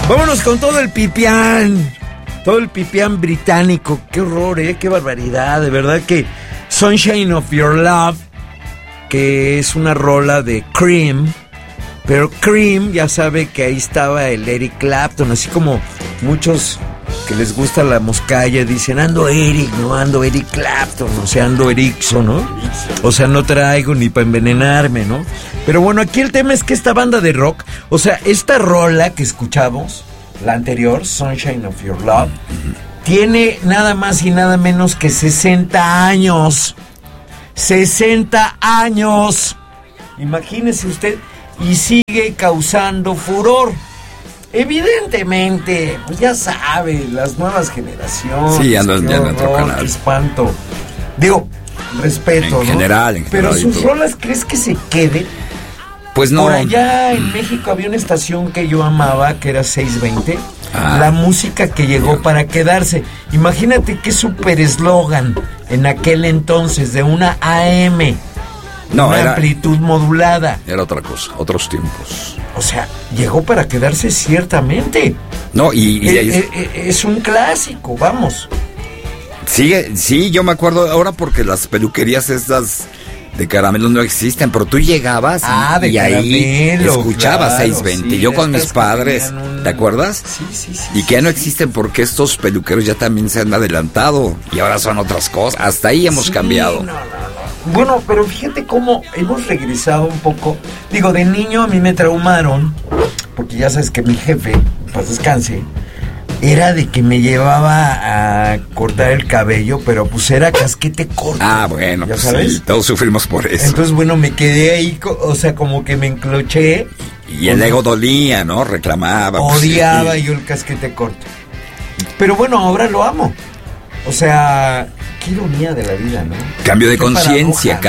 Vámonos con todo el pipián. Todo el pipián británico. Qué horror, qué barbaridad. De verdad que Sunshine of Your Love, que es una rola de Cream. Pero Cream ya sabe que ahí estaba el Eric Clapton, así como muchos que les gusta la moscaya dicen, ando Eric, no ando Eric Clapton, o sea, ando Erickson, ¿no? O sea, no traigo ni para envenenarme, ¿no? Pero bueno, aquí el tema es que esta banda de rock, o sea, esta rola que escuchamos, la anterior, Sunshine of Your Love, tiene nada más y nada menos que 60 años. 60 años. Imagínese usted, y sigue causando furor. Evidentemente, pues ya sabe, las nuevas generaciones. Sí, anda en otro canal. Qué espanto. Digo, respeto, en general, pero sus rolas, ¿crees que se queden? Pues no. Por allá en México había una estación que yo amaba, que era 620. La música que llegó para quedarse. Imagínate qué super eslogan en aquel entonces, de una AM. No, una era amplitud modulada. Era otra cosa, otros tiempos. O sea, llegó para quedarse ciertamente. No, es un clásico, vamos. Sí, yo me acuerdo ahora porque las peluquerías estas de caramelo no existen, pero tú llegabas y ahí escuchabas, claro, 620. Sí, yo con mis padres, ¿te acuerdas? Sí. Y que ya no existen porque estos peluqueros ya también se han adelantado y ahora son otras cosas. Hasta ahí hemos cambiado. No. Bueno, pero fíjate cómo hemos regresado un poco. Digo, de niño a mí me traumaron, porque ya sabes que mi jefe, pues descanse, era de que me llevaba a cortar el cabello, pero pues era casquete corto. Ah, bueno, ¿ya pues sabes? Sí, todos sufrimos por eso. Entonces, bueno, me quedé ahí, o sea, como que me encloché. Y el ego dolía, ¿no? Reclamaba. Odiaba yo el casquete corto. Pero bueno, ahora lo amo. O sea, qué ironía de la vida, ¿no? Cambio de conciencia.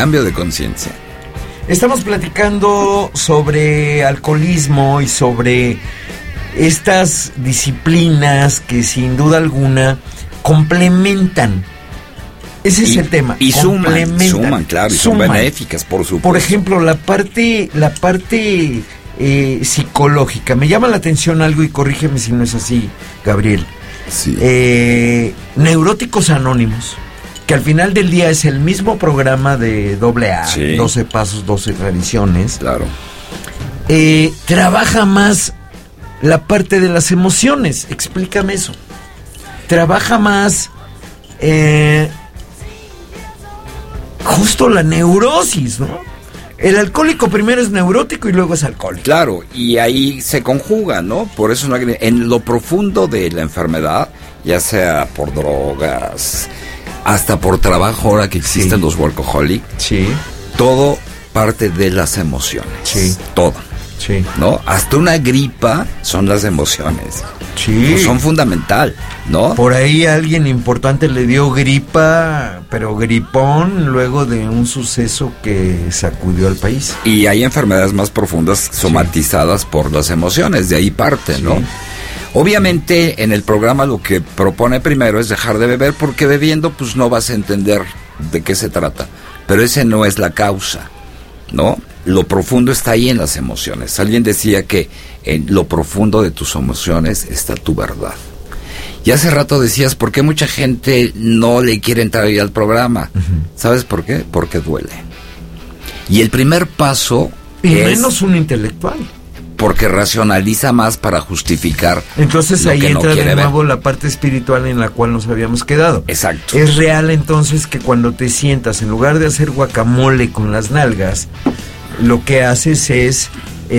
Estamos platicando sobre alcoholismo y sobre estas disciplinas que sin duda alguna complementan. Ese es el tema. Y suman, claro, y son benéficas, por supuesto. Por ejemplo, la parte psicológica. Me llama la atención algo y corrígeme si no es así, Gabriel. Sí. Neuróticos Anónimos, que al final del día es el mismo programa de AA, sí. 12 pasos, 12 tradiciones. Claro. Trabaja más la parte de las emociones. Explícame eso. Trabaja más justo la neurosis, ¿no? El alcohólico primero es neurótico y luego es alcohólico. Claro, y ahí se conjuga, ¿no? Por eso en lo profundo de la enfermedad, ya sea por drogas, hasta por trabajo, ahora que existen los workaholic, todo parte de las emociones. Todo. Sí. ¿No? Hasta una gripa son las emociones. Sí. Pues son fundamental, ¿no? Por ahí alguien importante le dio gripa, pero gripón, luego de un suceso que sacudió al país. Y hay enfermedades más profundas somatizadas por las emociones, de ahí parte, ¿no? Obviamente en el programa lo que propone primero es dejar de beber, porque bebiendo pues no vas a entender de qué se trata, pero ese no es la causa, ¿no? Lo profundo está ahí en las emociones. Alguien decía que en lo profundo de tus emociones está tu verdad. Y hace rato decías, ¿por qué mucha gente no le quiere entrar ahí al programa? ¿Sabes por qué? Porque duele. Y el primer paso menos un intelectual. Porque racionaliza más para justificar. Entonces ahí entra de nuevo la parte espiritual en la cual nos habíamos quedado. Exacto. Es real entonces que cuando te sientas, en lugar de hacer guacamole con las nalgas, lo que haces es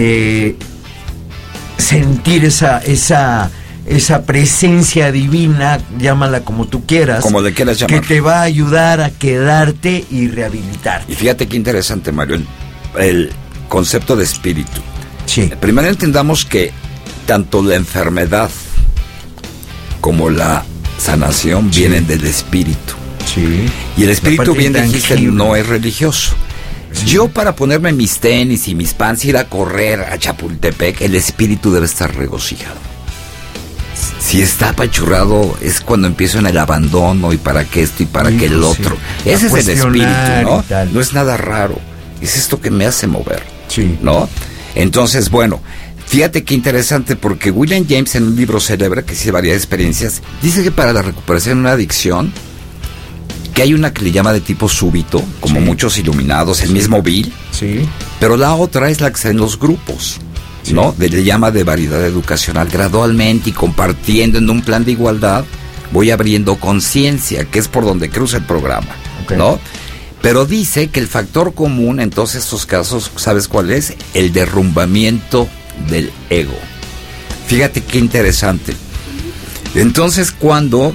sentir esa presencia divina, llámala como tú quieras, como le quieras llamar, que te va a ayudar a quedarte y rehabilitarte. Y fíjate qué interesante, Mario, el concepto de espíritu. Sí. Primero entendamos que tanto la enfermedad como la sanación vienen del espíritu. Sí. Y el espíritu, bien dijiste, no es religioso. Sí. Yo, para ponerme mis tenis y mis pants, ir a correr a Chapultepec, el espíritu debe estar regocijado. Si está apachurrado, es cuando empiezo en el abandono y para que esto y para que el otro. Ese es el espíritu, ¿no? No es nada raro. Es esto que me hace mover, ¿no? Entonces, bueno, Fíjate qué interesante, porque William James, en un libro célebre que hizo varias experiencias, dice que para la recuperación de una adicción, que hay una que le llama de tipo súbito, como muchos iluminados, el mismo Bill, pero la otra es la que está en los grupos, ¿no? Le llama de variedad educacional. Gradualmente y compartiendo en un plan de igualdad, voy abriendo conciencia, que es por donde cruza el programa, ¿no? Pero dice que el factor común en todos estos casos, ¿sabes cuál es? El derrumbamiento del ego. Fíjate qué interesante. Entonces, cuando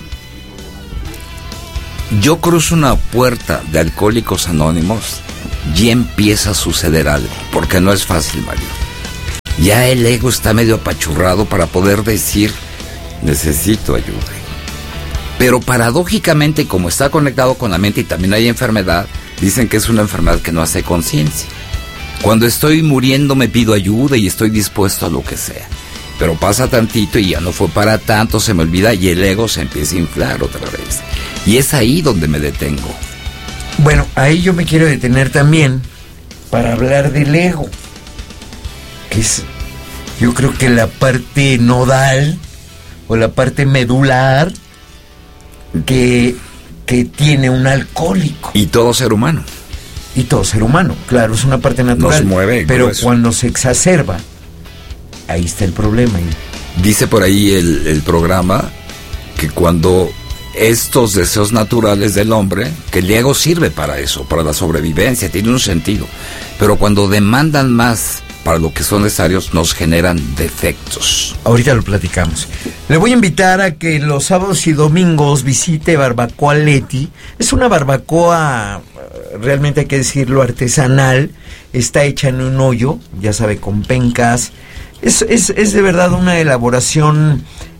yo cruzo una puerta de Alcohólicos Anónimos, ya empieza a suceder algo, porque no es fácil, Mario. Ya el ego está medio apachurrado para poder decir, necesito ayuda. Pero paradójicamente, como está conectado con la mente y también hay enfermedad, dicen que es una enfermedad que no hace conciencia. Cuando estoy muriendo me pido ayuda y estoy dispuesto a lo que sea. Pero pasa tantito y ya no fue para tanto, se me olvida y el ego se empieza a inflar otra vez. Y es ahí donde me detengo. Bueno, ahí yo me quiero detener también para hablar del ego, que es, yo creo que la parte nodal o la parte medular que tiene un alcohólico. Y todo ser humano. Y todo ser humano, claro, es una parte natural. Nos mueve. Pero cuando se exacerba, ahí está el problema. Dice por ahí el programa que cuando estos deseos naturales del hombre, que el ego sirve para eso, para la sobrevivencia, tiene un sentido, pero cuando demandan más para lo que son necesarios, nos generan defectos. Ahorita lo platicamos. Le voy a invitar a que los sábados y domingos visite Barbacoa Leti. Es una barbacoa, realmente hay que decirlo, artesanal. Está hecha en un hoyo, ya sabe, con pencas. Es de verdad una elaboración,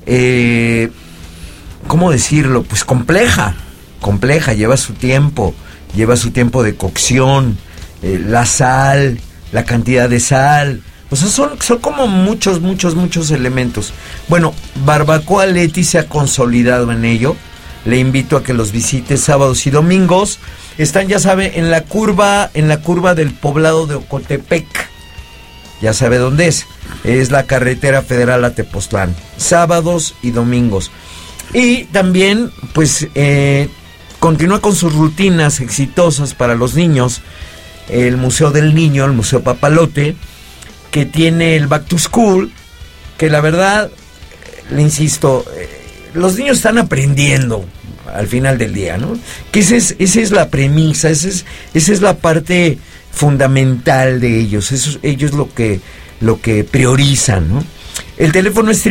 ¿cómo decirlo? Pues compleja, lleva su tiempo de cocción, la sal, la cantidad de sal, o sea, son como muchos elementos. Bueno, Barbacoa Leti se ha consolidado en ello. Le invito a que los visite sábados y domingos. Están, ya sabe, en la curva del poblado de Ocotepec. Ya sabe dónde es. Es la carretera federal a Tepoztlán. Sábados y domingos. Y también, pues, continúa con sus rutinas exitosas para los niños. El Museo del Niño, el Museo Papalote, que tiene el Back to School, que la verdad, le insisto, los niños están aprendiendo al final del día, ¿no? Que esa es la premisa, esa es la parte fundamental de ellos, ellos lo que priorizan, ¿no? El teléfono es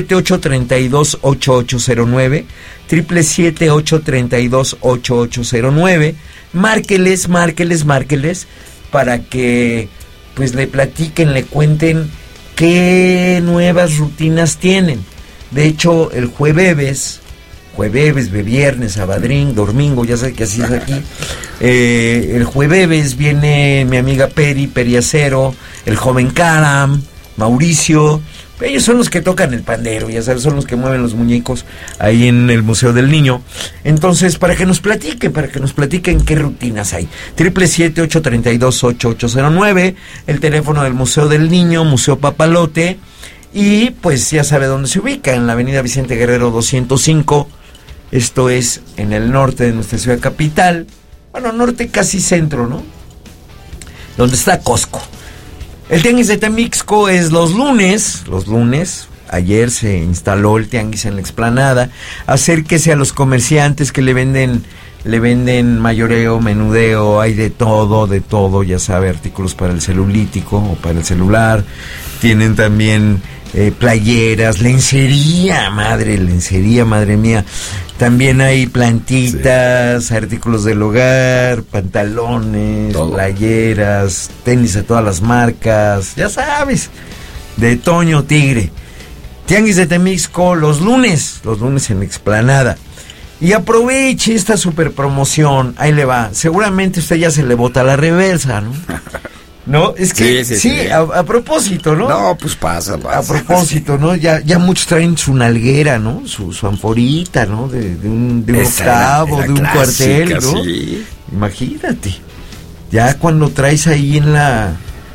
777-832-8809, 777-832-8809. Márqueles para que pues le platiquen, le cuenten qué nuevas rutinas tienen. De hecho, el jueves, viernes, sabadrín, domingo, ya sé que así es aquí. El jueves viene mi amiga Peri Acero, el joven Karam, Mauricio. Ellos son los que tocan el pandero, ya sabes, son los que mueven los muñecos ahí en el Museo del Niño. Entonces, para que nos platiquen qué rutinas hay. 777-832-8809, el teléfono del Museo del Niño, Museo Papalote, y pues ya sabe dónde se ubica, en la avenida Vicente Guerrero 205, esto es en el norte de nuestra ciudad capital, bueno, norte casi centro, ¿no? Donde está Costco. El Tianguis de Temixco es los lunes. Ayer se instaló el Tianguis en la explanada. Acérquese a los comerciantes que le venden mayoreo, menudeo, hay de todo, ya sabe, artículos para el celulítico o para el celular. Tienen también playeras, lencería, madre mía. También hay plantitas, sí, artículos del hogar, pantalones, todo, playeras, tenis de todas las marcas, ya sabes, de Toño Tigre. Tianguis de Temixco los lunes en la explanada. Y aproveche esta super promoción, ahí le va. Seguramente usted ya se le bota la reversa, ¿no? ¿No? Es que sí. A propósito, ¿no? No, pues pasa. A propósito, ¿no? Ya muchos traen su nalguera, ¿no? Su anforita, ¿no? De un octavo, de un cuartel, ¿no? Sí. Imagínate. Ya cuando traes ahí en la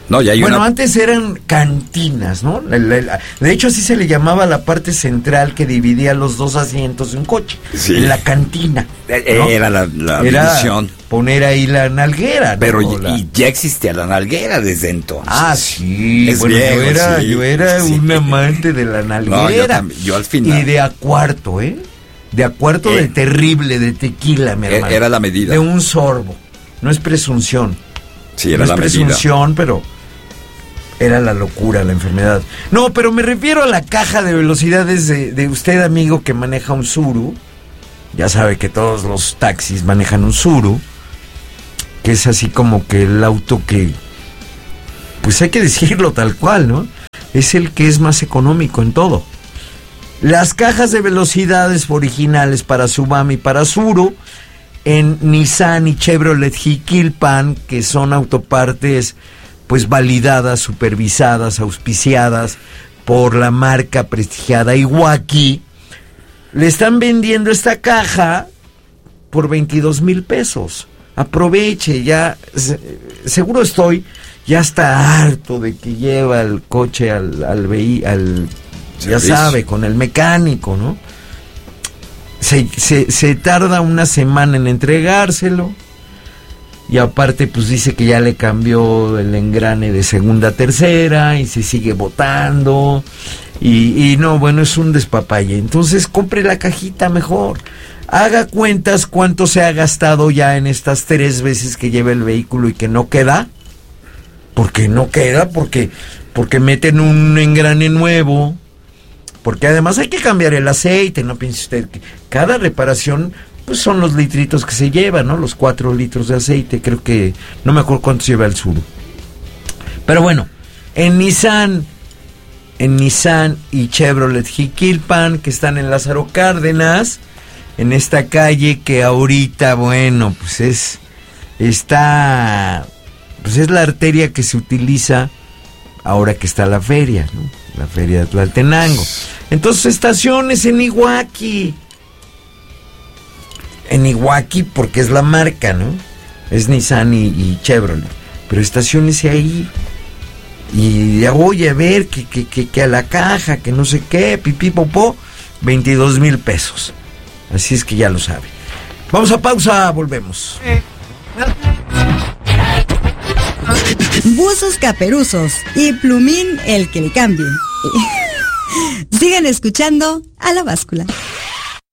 No, y hay bueno, antes eran cantinas, ¿no? De hecho, así se le llamaba la parte central que dividía los dos asientos de un coche. Sí. La cantina, ¿no? Era la división. Poner ahí la nalguera, ¿no? Pero y ya existía la nalguera desde entonces. Ah, sí. Es bueno, viejo, yo era sí. un amante de la nalguera. No, yo al final. Y de a cuarto, ¿eh? De a cuarto de terrible, de tequila, mi hermano. Era la medida. De un sorbo. No es presunción. Sí, era la medida. No es presunción, pero era la locura, la enfermedad. No, pero me refiero a la caja de velocidades de usted, amigo, que maneja un Tsuru. Ya sabe que todos los taxis manejan un Tsuru, que es así como que el auto que, pues hay que decirlo tal cual, ¿no? Es el que es más económico en todo. Las cajas de velocidades originales para Subam y para Tsuru en Nissan y Chevrolet Jiquilpan, que son autopartes pues validadas, supervisadas, auspiciadas por la marca prestigiada Iwaki, le están vendiendo esta caja por 22,000 pesos. Aproveche, ya seguro estoy, ya está harto de que lleva el coche al ya sabe, con el mecánico, ¿no? Se tarda una semana en entregárselo. Y aparte, pues dice que ya le cambió el engrane de segunda a tercera y se sigue botando. Y no, bueno, es un despapalle. Entonces, compre la cajita mejor. Haga cuentas cuánto se ha gastado ya en estas 3 veces que lleva el vehículo y que no queda. Porque no queda, porque meten un engrane nuevo. Porque además hay que cambiar el aceite. No piense usted que cada reparación, pues son los litritos que se llevan, ¿no? Los 4 litros de aceite, creo que, no me acuerdo cuántos lleva el Tsuru. Pero bueno, en Nissan y Chevrolet Jiquilpan, que están en Lázaro Cárdenas, en esta calle que ahorita, bueno, pues es la arteria que se utiliza ahora que está la feria, ¿no? La feria de Tlaltenango. Entonces, estaciones en Iwaki. En Iwaki porque es la marca, ¿no? Es Nissan y Chevrolet. Pero estaciónese ahí. Y ya voy a ver que a la caja, que no sé qué, pipí popó, 22,000 pesos. Así es que ya lo sabe. Vamos a pausa, volvemos. Buzos Caperuzos y Plumín el que le cambie. Sigan escuchando A la Báscula.